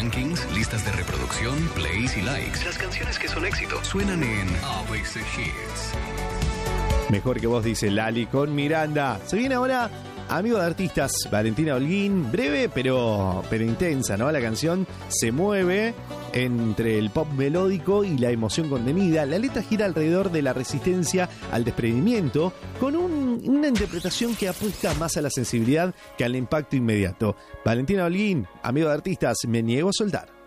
rankings, listas de reproducción, plays y likes. Las canciones que son éxito suenan en ABC Hits. Mejor que vos, dice Lali con Miranda. Se viene ahora Amigo de Artistas, Valentina Holguín. Breve pero intensa, ¿no? La canción se mueve entre el pop melódico y la emoción contenida. La letra gira alrededor de la resistencia al desprendimiento, con una interpretación que apuesta más a la sensibilidad que al impacto inmediato. Valentina Holguín, Amigo de Artistas, Me niego a soltar.